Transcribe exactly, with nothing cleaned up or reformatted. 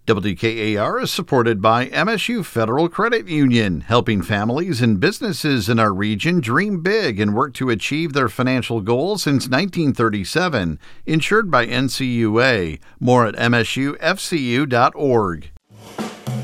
W K A R is supported by M S U Federal Credit Union, helping families and businesses in our region dream big and work to achieve their financial goals since nineteen thirty-seven. Insured by N C U A. More at M S U F C U dot org.